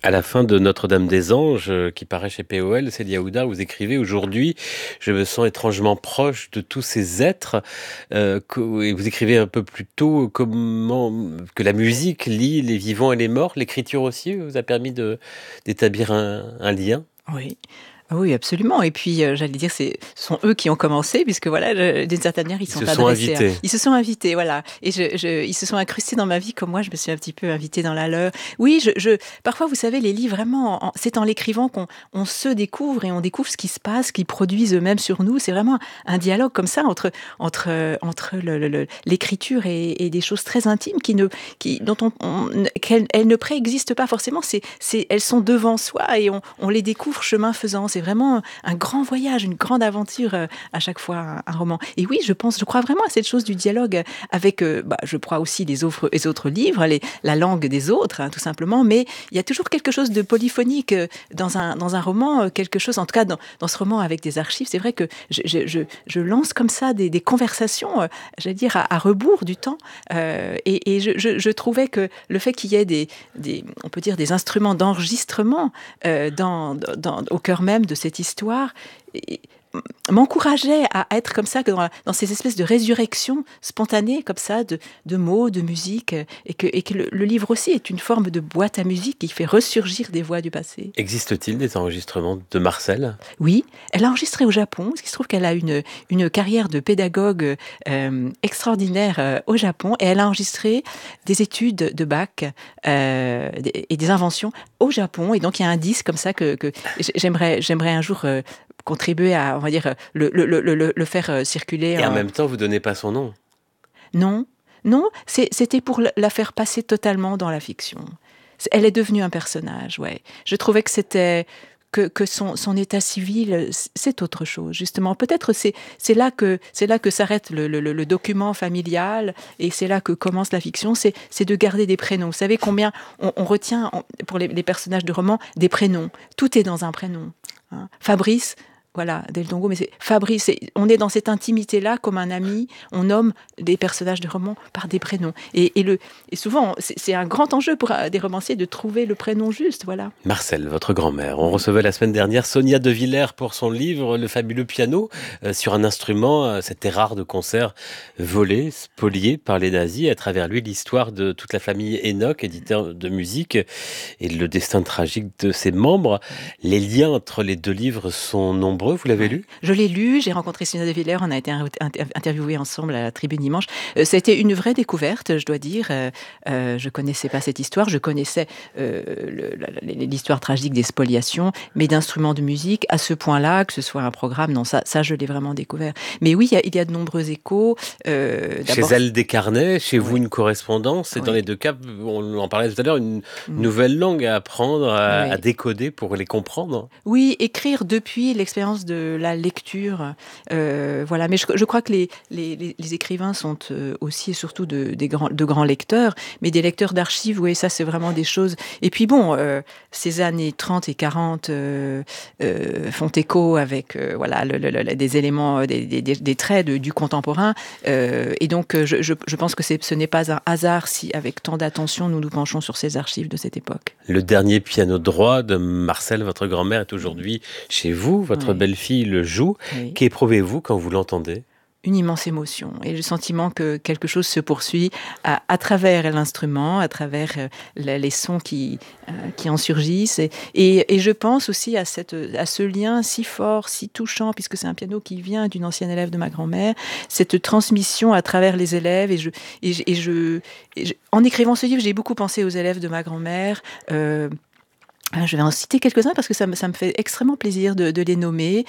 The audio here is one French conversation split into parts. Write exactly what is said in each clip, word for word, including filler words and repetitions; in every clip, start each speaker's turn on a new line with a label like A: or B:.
A: À la fin de Notre-Dame-des-Anges, euh, qui paraît chez P O L, Célia Ouda, vous écrivez: «Aujourd'hui, je me sens étrangement proche de tous ces êtres». Euh, co- et vous écrivez un peu plus tôt comment que la musique lie les vivants et les morts. L'écriture aussi vous a permis de d'établir un, un lien.
B: Oui. Ah oui, absolument et puis, heu, j'allais dire, c'est ce sont eux qui ont commencé puisque voilà, je d'une certaine manière, ils
A: Ils
B: sont
A: se sont
B: adressés à
A: invités.
B: ils se sont invités, voilà et je je ils se sont incrustés dans ma vie comme moi, je me suis un petit peu invitée dans la leur. Oui, je je parfois, vous savez, les livres vraiment, en c'est en l'écrivant qu'on on se découvre et on découvre ce qui se passe, qu'ils produisent eux-mêmes sur nous. C'est vraiment un dialogue comme ça entre entre, heu, entre le le le l'écriture et et des choses très intimes qui ne qui dont on on qu'elles elles ne préexistent pas forcément. C'est c'est elles sont devant soi et on on les découvre chemin faisant. C'est vraiment un grand voyage, une grande aventure, heu, à chaque fois un un roman et oui, je pense je crois vraiment à cette chose du dialogue avec, heu, bah, je crois aussi les autres les autres livres, les la langue des autres, hein, tout simplement, mais il y a toujours quelque chose de polyphonique, heu, dans un dans un roman, heu, quelque chose en tout cas dans dans ce roman avec des archives, c'est vrai que je je je je lance comme ça des des conversations, heu, j'allais dire à à rebours du temps, heu et et je je je trouvais que le fait qu'il y ait des des on peut dire des instruments d'enregistrement, heu, dans dans au cœur même de cette histoire et m'encourageait à être comme ça, que dans, dans ces espèces de résurrections spontanées comme ça, de, de mots, de musique, euh, et que, et que le, le livre aussi est une forme de boîte à musique qui fait ressurgir des voix du passé.
A: Existe-t-il des enregistrements de Marcel?
B: Oui, elle a enregistré au Japon, parce qu'il se trouve qu'elle a une, une carrière de pédagogue euh, extraordinaire euh, au Japon, et elle a enregistré des études de Bach euh, et des inventions au Japon, et donc il y a un disque comme ça que, que j'aimerais, j'aimerais un jour euh, contribuer à, on va dire, le, le, le, le, le faire euh, circuler.
A: Et en
B: En...
A: même temps, vous donnez pas son nom.
B: Non, non, c'est, c'était pour la faire passer totalement dans la fiction. Elle est devenue un personnage, ouais. Je trouvais que c'était que, que son, son état civil, c'est autre chose, justement. Peut-être c'est c'est là que c'est là que s'arrête le, le, le document familial et c'est là que commence la fiction. C'est c'est de garder des prénoms. Vous savez combien on, on retient on, pour les, les personnages de romans des prénoms. Tout est dans un prénom. Hein. Fabrice. Voilà, Del Dongo, mais c'est Fabrice. C'est, on est dans cette intimité-là, comme un ami. On nomme des personnages de romans par des prénoms. Et, et, le, et souvent, c'est, c'est un grand enjeu pour des romanciers de trouver le prénom juste. Voilà.
A: Marcel, votre grand-mère. On
B: Oui.
A: recevait la semaine dernière Sonia De Villers pour son livre Le fabuleux piano, euh, sur un instrument, euh, cet errare de concert volé, spolié par les nazis. À travers lui, l'histoire de toute la famille Enoch, éditeur de musique, et le destin tragique de ses membres.
B: Oui.
A: Les liens entre les deux livres sont nombreux. Vous l'avez
B: Ouais.
A: lu?
B: Je l'ai lu, j'ai rencontré Sonia De Villers, on a été inter- interviewés ensemble à la Tribune Dimanche. Euh, ça a été une vraie découverte, je dois dire. Euh, euh, je connaissais pas cette histoire, je connaissais euh, le- la- la- l'histoire tragique des spoliations, mais d'instruments de musique à ce point-là, que ce soit un programme, non, ça, ça je l'ai vraiment découvert. Mais oui, il y a, il y a de nombreux échos. Euh,
A: Chez
B: d'abord,
A: elle, des carnets, chez vous,
B: oui,
A: une correspondance. Et dans
B: oui,
A: les deux cas, on en parlait tout à l'heure, une
B: mm,
A: nouvelle langue à apprendre, à, à
B: oui.
A: décoder pour les comprendre.
B: Oui, écrire depuis l'expérience de la lecture, heu, voilà. Mais je je crois que les les les les écrivains sont, heu, aussi et surtout de des grands de grands lecteurs, mais des lecteurs d'archives, oui, ça, c'est vraiment des choses et puis bon, heu, ces années trente et quarante, heu heu, font écho avec, heu, voilà, le le le des éléments, heu, des des des des traits de du contemporain, heu et donc heu, je je je pense que c'est ce n'est pas un hasard si, avec tant d'attention, nous nous penchons sur ces archives de cette époque.
A: Le dernier piano droit de Marcel, votre grand-mère, est aujourd'hui chez vous. Votre
B: Oui,
A: belle-fille le joue.
B: oui.
A: Qu'éprouvez-vous quand vous l'entendez?
B: Une immense émotion et le sentiment que quelque chose se poursuit à, à travers l'instrument, à travers euh, la- les sons qui, euh, qui en surgissent. Et, et, et je pense aussi à, cette, à ce lien si fort, si touchant, puisque c'est un piano qui vient d'une ancienne élève de ma grand-mère, cette transmission à travers les élèves. Et je, et je, et je, et je- en écrivant ce livre, j'ai beaucoup pensé aux élèves de ma grand-mère. Euh, euh, Je vais en citer quelques-uns parce que ça me, ça me fait extrêmement plaisir de, de les nommer.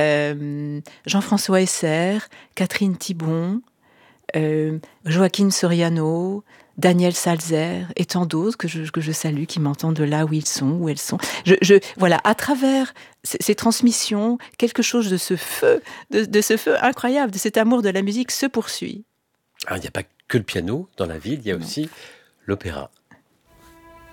B: Euh, Jean-François Esser, Catherine Thibon, euh, Joaquin Soriano, Daniel Salzer et tant d'autres que je, que je salue, qui m'entendent de là où ils sont, où elles sont. Je, je, voilà, à travers ces, ces transmissions, quelque chose de ce feu, de, de ce feu incroyable, de cet amour de la musique se poursuit.
A: Alors, il n'y a pas que le piano dans la ville, il y a
B: Non.
A: aussi l'opéra.